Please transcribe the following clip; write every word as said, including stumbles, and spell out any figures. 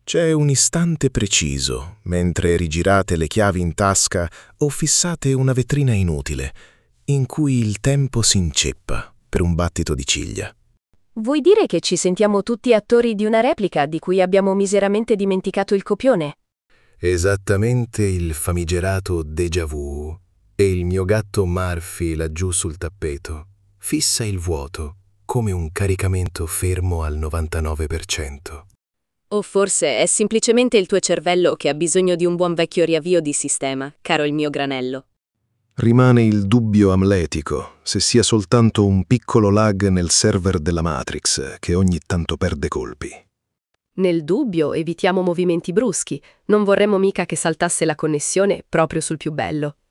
C'è un istante preciso, mentre rigirate le chiavi in tasca o fissate una vetrina inutile, in cui il tempo si inceppa per un battito di ciglia. Vuoi dire che ci sentiamo tutti attori di una replica di cui abbiamo miseramente dimenticato il copione? Esattamente il famigerato déjà vu. E il mio gatto Murphy laggiù sul tappeto fissa il vuoto come un caricamento fermo al novantanove per cento. O forse è semplicemente il tuo cervello che ha bisogno di un buon vecchio riavvio di sistema, caro il mio granello. Rimane il dubbio amletico se sia soltanto un piccolo lag nel server della Matrix che ogni tanto perde colpi. Nel dubbio evitiamo movimenti bruschi, non vorremmo mica che saltasse la connessione proprio sul più bello.